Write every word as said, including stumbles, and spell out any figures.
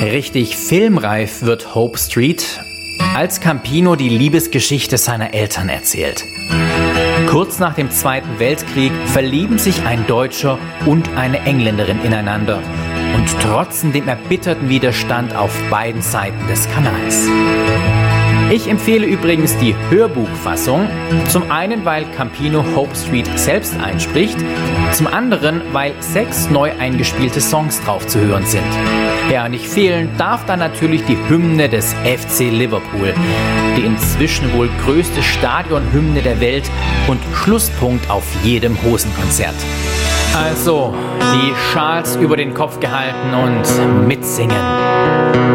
Richtig filmreif wird Hope Street, als Campino die Liebesgeschichte seiner Eltern erzählt. Kurz nach dem Zweiten Weltkrieg verlieben sich ein Deutscher und eine Engländerin ineinander und trotzen dem erbitterten Widerstand auf beiden Seiten des Kanals. Ich empfehle übrigens die Hörbuchfassung, zum einen, weil Campino Hope Street selbst einspricht, zum anderen, weil sechs neu eingespielte Songs drauf zu hören sind. Ja, nicht fehlen darf dann natürlich die Hymne des F C Liverpool, die inzwischen wohl größte Stadionhymne der Welt und Schlusspunkt auf jedem Hosenkonzert. Also, die Schals über den Kopf gehalten und mitsingen.